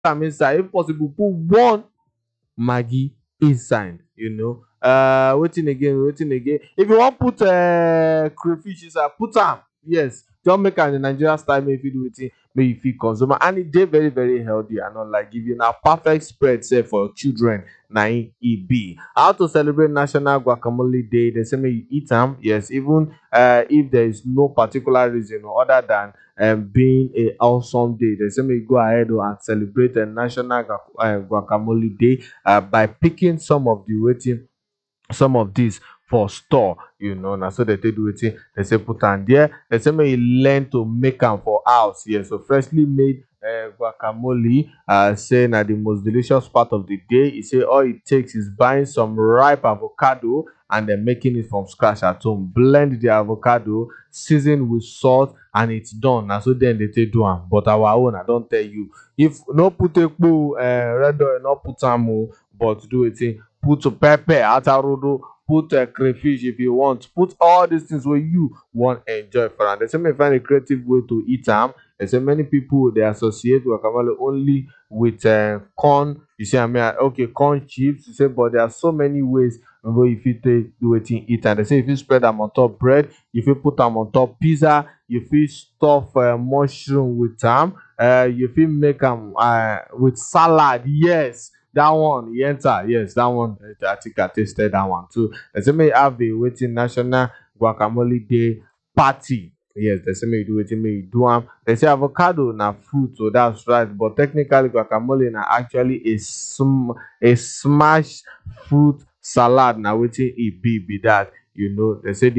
am inside. If possible, put one maggi inside. Wetin again. If you wan put crayfish inside, put am. Yes, just make am the Nigeria style, make you fit do wetin, make you fit consume am, and e dey very very healthy and unlike give you na perfect spread sef for children. Na im e be. How to celebrate National Guacamole Day? Dem say make you eat am. Yes, even if there is no particular reason other than being a awesome day, dem say make you go ahead and celebrate National Guacamole Day by picking some of these for store. Na so dem take do wetin dem say put am there. Dem say make you learn to make am for house. Yes, so freshly made guacamole say na the most delicious part of the day. E say all it takes is buying some ripe avocado and then making it from scratch at home. Blend the avocado, season with salt, and it's done. Na so dem dey take do am. But our own, I don tell you, if no put ekpo red oil, no put am o, but do wetin, put pepper, atarodo, put crayfish if you want, put all these things wey you wan enjoy for am. Dem say make you find a creative way to eat am. Dem say many people dey associate guacamole only with corn. You see, okay, corn chips. You say, but there are so many ways wey you fit take do wetin eat am. Dem say you fit spread am on top bread, you fit put am on top pizza, you fit stuff mushroom with am, you fit make am with salad. Yes, that one e enter. Yes, that one I think I tasted that one too. Dem say make you have a wetin National Guacamole Day party. Yes, dem say make you do wetin, make you do am. Dem say avocado na fruit, so that's right, but technically guacamole na actually a smashed fruit salad. Na wetin e be that. Dem say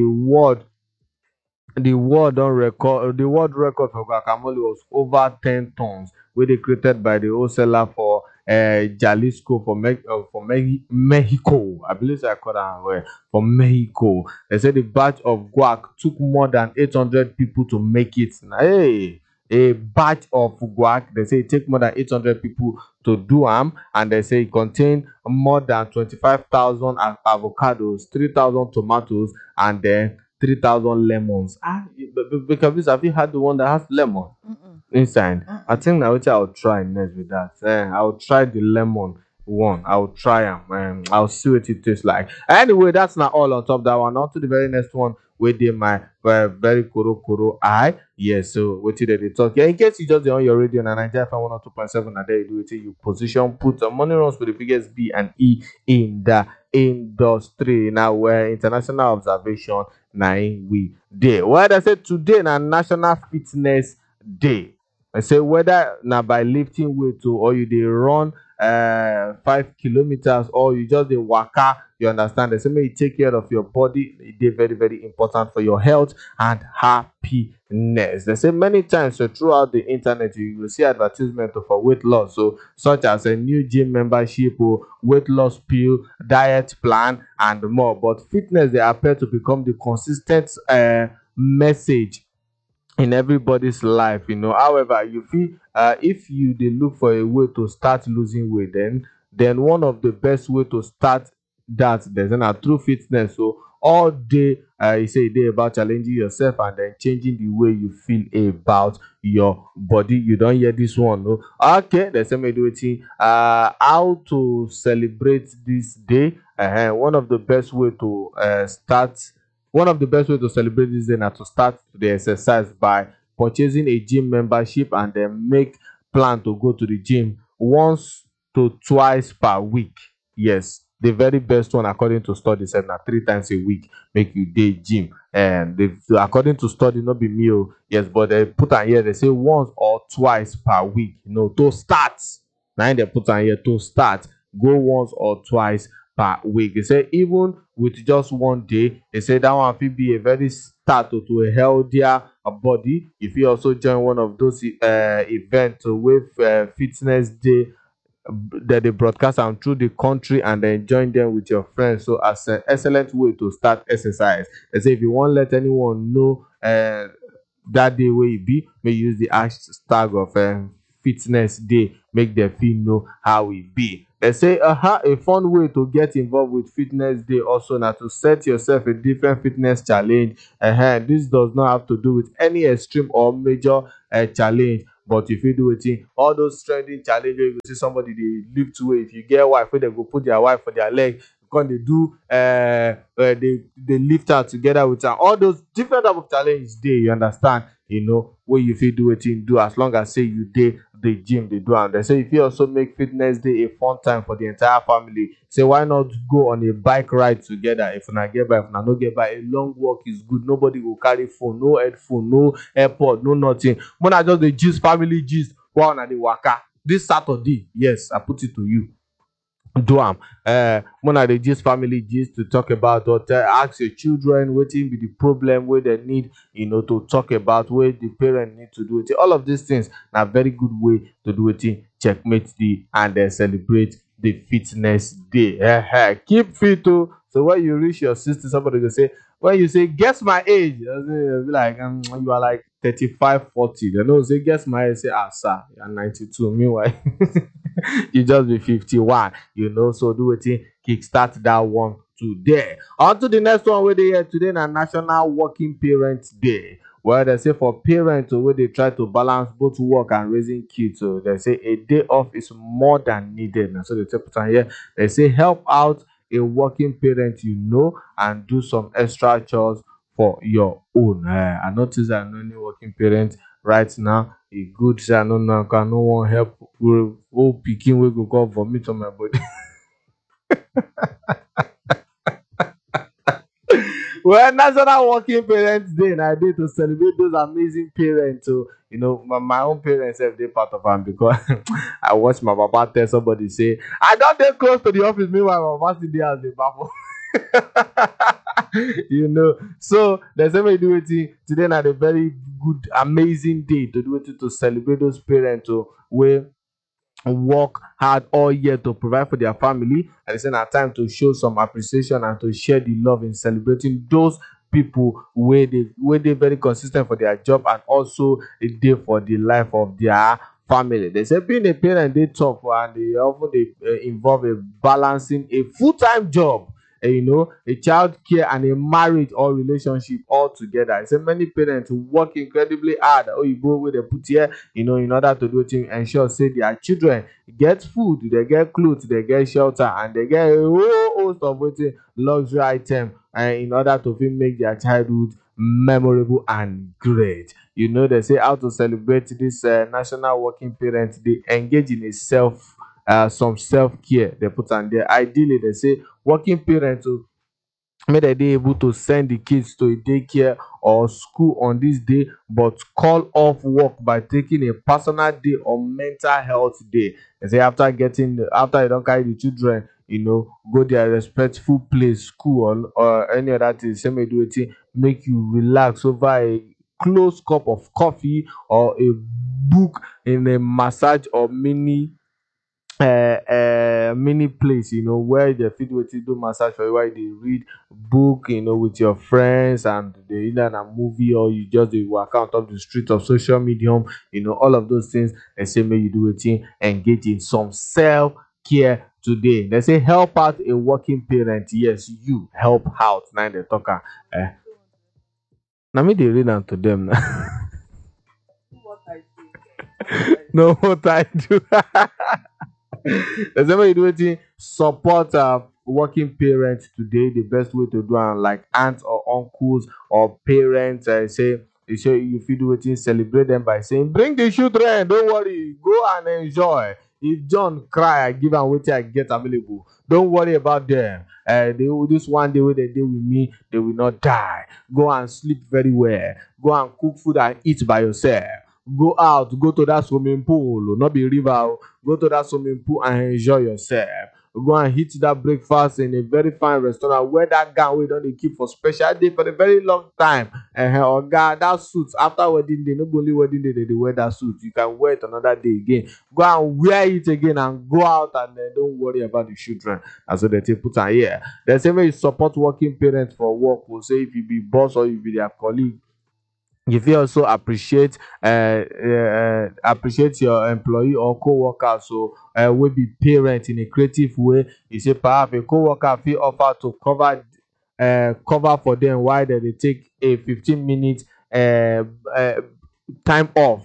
the world record for guacamole was over 10 tons, wey dey created by the wholesaler for Jalisco for Mexico. I believe say I call am well, for Mexico. They say the batch of guac took more than 800 people to make it. Hey, a batch of guac, they say it take more than 800 people to do am, and they say it contain more than 25,000 avocados, 3,000 tomatoes, and then 3,000 lemons. Because have you had the one that has lemon inside? I think na wetin I'll try next with that. I'll try the lemon one. I'll try am. I'll see what it tastes like. Anyway, that's not all on top that one. On to the very next one wey dey my very koro eye. Yes, so wetin dem dey talk here. In case you just dey on your radio, na Naija FM 102.7, na there you do wetin, you position, put money runs with the biggest B and E in the industry. Now, where international observation na im we dey. Well, dem say today na National Fitness Day. I say whether na by lifting weight or you dey run 5 kilometers or you just dey waka, you understand. They say make you take care of your body. E dey very very important for your health and happiness. They say many times throughout the internet you will see advertisement for weight loss, so such as a new gym membership or weight loss pill, diet plan, and more. But fitness dey appear to become the consistent message in everybody's life. However, you feel if you dey look for a way to start losing weight, then one of the best way to start that, there's na through fitness. So all day you say e dey about challenging yourself and then changing the way you feel about your body. You don hear this one, no? Okay, dem say make do wetin, how to celebrate this day. One of the best way to celebrate this day na to start the exercise by purchasing a gym membership and then make plan to go to the gym once to twice per week. Yes, the very best one according to study said na 3 times a week make you dey gym. And according to study, no be me o. Yes, but they put am here, they say once or twice per week. To start. Na im they put am here, to start. Go once or twice per week. They say even with just one day, they say that one fit be a very start to a healthier body. You fit also join one of those events with fitness day that they broadcast am through the country, and then join them with your friends. So as an excellent way to start exercise. They say if you wan let anyone know that day wey e be, make you use the hashtag of fitness day, make dem fit know how e be. They say a fun way to get involved with fitness day also na to set yourself a different fitness challenge. This does not have to do with any extreme or major challenge, but if you do it, all those trending challenges, you go see somebody they lift weight. If you get wife, where they go put their wife for their leg, because they do they lift her together with her. All those different type of challenges there, you understand? Where you fit do wetin do, as long as say you dey the gym dey do am. Dem say you fit also make fitness day a fun time for the entire family. Say why not go on a bike ride together? If una get bike, if una no get bike, a long walk is good. Nobody go carry phone, no headphone, no airpod, no nothing. Una just dey gist, family gist, while una dey waka. This Saturday, yes, I put it to you. Do am. Una dey gist, family gist, to talk about, or ask your children wetin be the problem wey dem need to talk about, wey the parent need to do it. All of these things na very good way to do wetin checkmate day and celebrate the fitness day. Keep fit o. So when you reach your 60, somebody go say, when you say guess my age, be like you are like 35, 40. They know say guess my age, say sir, you are 92. Meanwhile you just be 51. So do wetin kickstart that one today. On to the next one wey dey here today, na National Working Parents Day. Well, they say for parents wey dey try to balance both work and raising kids, so they say a day off is more than needed. Na so they take put am here. They say help out a working parent, and do some extra chores for your own. I notice I know any working parent right now. E good say I no know, because I no wan help old pikin wey go come vomit on my body. Well, National Working Parents Day na a day to celebrate those amazing parents. So, my own parents sef dey part of am, because I watch my papa tell somebody say, I don dey close to the office, meanwhile my papa still dey house dey baff. So dem say make you do wetin today, na the very good, amazing day to do wetin, to celebrate those parents wey work hard all year to provide for their family, and it's na time to show some appreciation and to share the love in celebrating those people wey dey very consistent for their job, and also a day for the life of their family. They say being a parent dey tough, and they often dey involve a balancing a full-time job, a child care, and a marriage or relationship all together. I say many parents work incredibly hard, oyibo wey dey put here, in order to do to ensure say their children get food, they get clothes, they get shelter, and they get a whole host of luxury item, in order to make their childhood memorable and great. They say how to celebrate this National Working Parents Day. Engage in some self-care. They put on there. Ideally, they say working parents make dem dey able to send the kids to a daycare or school on this day, but call off work by taking a personal day or mental health day. They say after you don carry the children, go their respectful place, school, or any other thing, say make do wetin, make you relax over a close cup of coffee, or a book in a massage or mini place, where they fit wetin do massage for you while you dey read book, with your friends, and dey either na movie, or you just dey waka on top the street of social media. All of those things, they say make you do wetin, engage in some self-care today. They say help out a working parent. Yes, you help out. Now they talk am. Na me dey read am to them na. No, what I do. There's everybody do wetin, support working parents today. The best way to do am, like aunts or uncles or parents, say you fit do wetin, celebrate them by saying, bring the children, don't worry, go and enjoy. If John cry, I give am wetin I get available. Don't worry about them. This one day wey they dey with me, they will not die. Go and sleep very well. Go and cook food and eat by yourself. Go out, go to that swimming pool, not be river. Go to that swimming pool and enjoy yourself. Go and eat that breakfast in a very fine restaurant. Wear that gown wey don dey keep for special day for a very long time. Oga, that suit after wedding day, no be only wedding day they dey wear that suit. You can wear it another day again. Go and wear it again and go out, and don't worry about the children. And so they take put am here. They say make you support working parents for work. We'll say if you be boss or you be their colleague, you fit also appreciate your employee or co-worker, so wey be parent, in a creative way. You say perhaps a co-worker fit offer to cover for them while they take a 15-minute time off,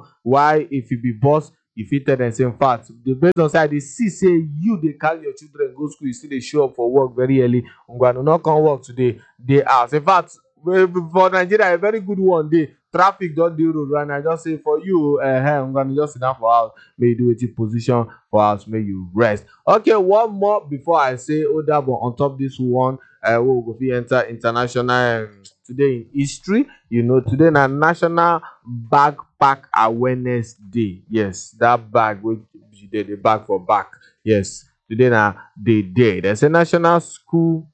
why if you be boss you fit tell dem say in fact based on say I dey see say you dey carry your children go school, you still dey show up for work very early, ngwanu no come work today, dey house. In fact for Nigeria a very good one dey, traffic don dey road right now, just say for you ngwanu just sit down for house make you do wetin position for house make you rest. Okay, one more before I say odabo on top this one wey we go fit enter international today in history. Today na National Backpack Awareness Day. Yes, that bag wey you dey bag for back. Yes, today na the day. Dem say National School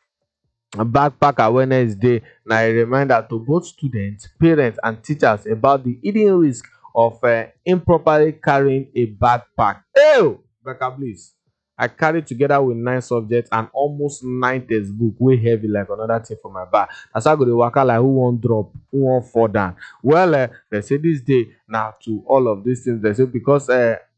Backpack Awareness Day na a reminder to both students, parents and teachers about the hidden risk of improperly carrying a backpack. Ew! Becca, please. I carry together with 9 subjects and almost 9 textbook wey heavy like another thing for my back. As I go dey waka like who wan drop, who wan fall down. Well, they say this day na to all of these things. They say because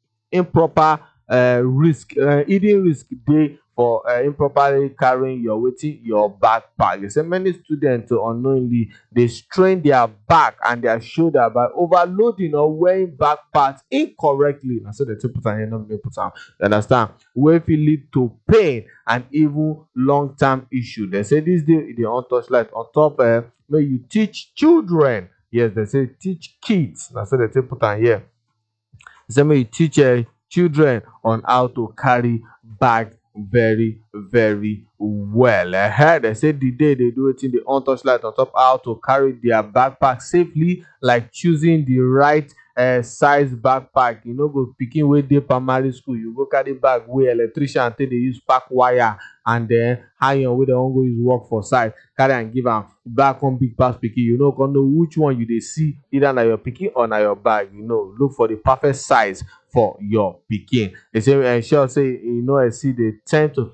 improper risk, hidden risk dey for improperly carrying your backpack. They say many students unknowingly dey strain their back and their shoulder by overloading or wearing backpacks incorrectly. Na so they take put am here, no be me put am. You understand? Wey fit lead to pain and even long-term issue. They say this day e dey on touchlight on top make you teach children. Yes, they say teach kids. Na so they take put am here. They say make you teach children on how to carry bag very very well. They say the day they do wetin dey on touchlight on top how to carry their backpack safely, like choosing the right size backpack. You no go pikin wey dey primary school, you go carry bag wey electrician take dey use pack wire and then iron wey dem wan go use work for side, carry am give am. Bag come big pass pikin, you no come know which one you dey see, either na your pikin or na your bag. Look for the perfect size for your pikin. They say ensure say e no exceed the 10 to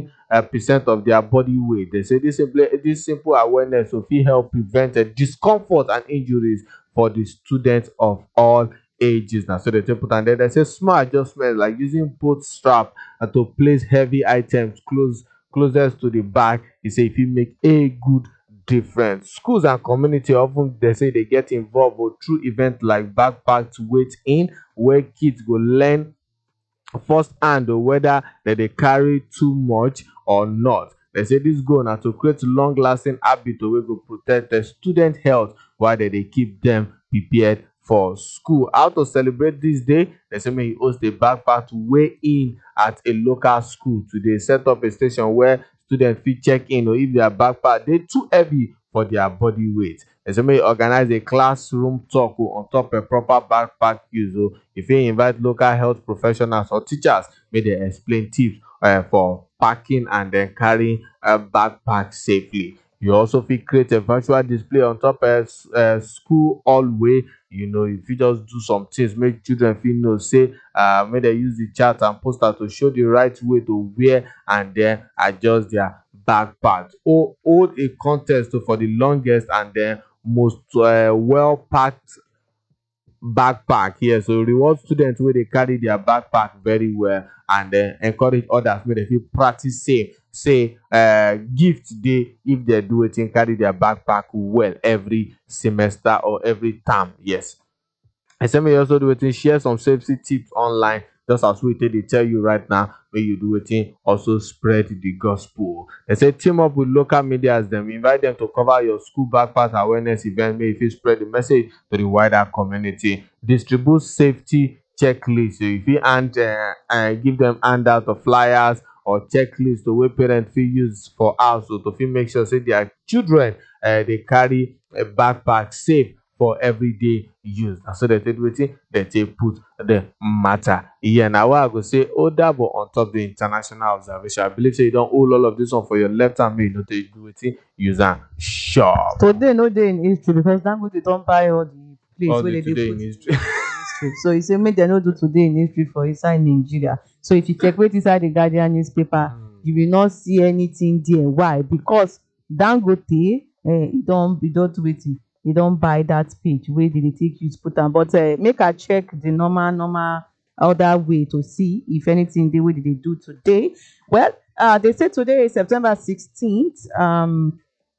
15% of their body weight. They say this simple awareness will fit help prevent discomfort and injuries for the students of all ages. Now, so they take put, and then they say small adjustments like using both strap to place heavy items closest to the bag. He say if you make a good difference. Schools and community often they say they get involved through events like backpack to weight in, where kids go learn first hand whether they carry too much or not. They say this goal na to create long lasting habit wey go protect the student health while they keep them prepared for school. How to celebrate this day? They say make you host a backpack to weigh in at a local school. Today set up a station where students fit check in or if their backpack dey too heavy for their body weight. They say make you organize a classroom talk on top a proper backpack use. You fit invite local health professionals or teachers make dem explain tips for packing and then carrying a backpack safely. You also fit create a virtual display on top a school hallway. You fit just do some things make children fit know say make dem use the chart and poster to show the right way to wear and then adjust their backpack. Hold a contest for the longest and then most well packed backpack. Yes, so reward students wey dey carry their backpack very well and then encourage others make dem fit practice say gift dey if dem do wetin carry their backpack well every semester or every term. Yes, I say make you also do wetin share some safety tips online, just as we take dey tell you right now. Make you do wetin also spread the gospel. They say team up with local media as dem invite them to cover your school backpack awareness event. Make you fit spread the message to the wider community. Distribute safety checklist. So if you give them handout of flyers or checklist wey parents fit use for house to fit make sure say their children dey carry a backpack safe for everyday use. And so they take wetin they take put the matter here. Now why I go say odabo on top the international observation. I believe say you don't hold all of this one for your left hand, make you no take do wetin use am sharp. Today no dey in history because Dangote don buy all the place wey Today dey in put history. history. So he say make dem no do today in history for inside Nigeria. So if you check wetin inside the Guardian newspaper, you will not see anything there. Why? Because Dangote he don do wetin, he don buy that page wey dey dey take use put am. But make I check the normal other way to see if anything dey wey dey do today. Well, they say today is September 16th.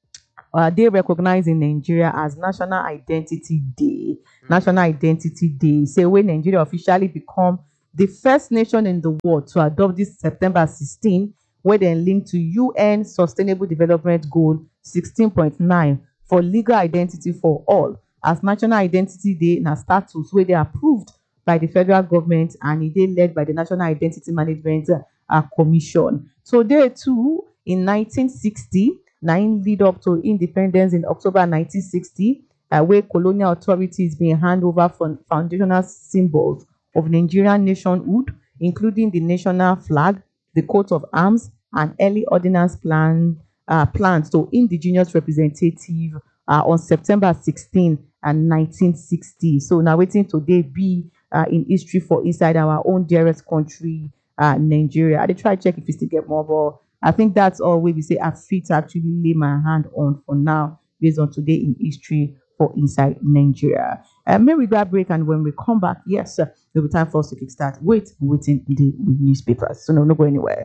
day recognized in Nigeria as National Identity Day. National Identity Day. Say when Nigeria officially become the first nation in the world to adopt this September 16, where they link to UN Sustainable Development Goal 16.9 for legal identity for all. As National Identity Day na status where they approved by the federal government and it is led by the National Identity Management Commission. So there too, in 1960, lead up to independence in October 1960, where colonial authorities being hand over foundational symbols of Nigerian nationhood, including the national flag, the coat of arms, and early ordinance plans to indigenous representative on September 16 and 1960. So now waiting today be in history for inside our own dearest country, Nigeria. I did try to check if we still get more, but I think that's all we say I fit to actually lay my hand on for now, based on today in history for inside Nigeria. May we grab break, and when we come back, yes, it'll be time for us to kickstart. Waiting the newspapers. So no go anywhere.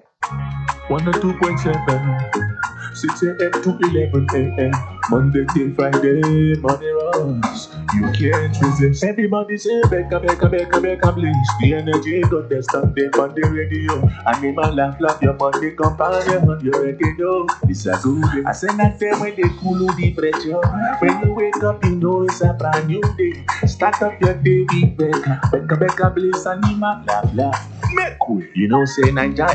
102.7 6 a.m. to 11 a.m. Monday till Friday, money rush. You can't resist. Everybody say, Becca, please. The energy got the stop them on the radio. Animal laugh, your money companion. You already know it's a good day. I say that time when they cool the pressure. When you wake up, you know it's a brand new day. Start up your day with Becca, please. Animal laugh. Make cool. You know, say Nigeria